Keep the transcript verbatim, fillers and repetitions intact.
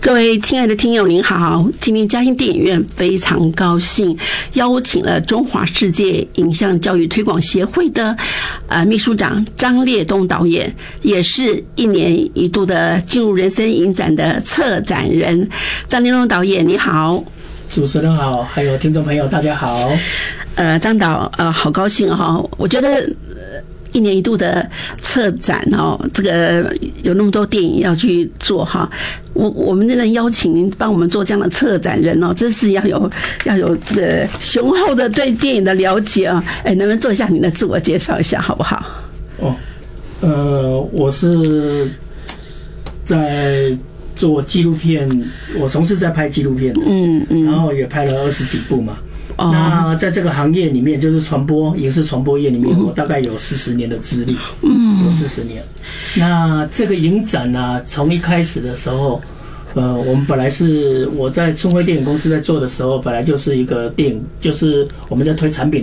各位亲爱的听友您好，今天嘉兴电影院非常高兴邀请了中华世界影像教育推广协会的呃秘书长张烈东导演，也是一年一度的进入人生影展的策展人。张烈东导演你好。 主持人好，还有听众朋友大家好。 呃，张导呃好高兴哈、哦，我觉得。呃一年一度的策展哦，这个有那么多电影要去做哈，我我们能邀请您帮我们做这样的策展人哦，真是要有要有这个雄厚的对电影的了解啊！哎，能不能做一下你的自我介绍一下好不好？ 哦，呃，我是在做纪录片，我从事在拍纪录片，嗯嗯，然后也拍了二十几部嘛。Oh. 那在这个行业里面，就是传播影视传播业里面，我大概有四十年的资历，嗯，有四十年。那这个影展呢、啊，从一开始的时候，呃，我们本来是我在春晖电影公司在做的时候，本来就是一个电影，就是我们在推产品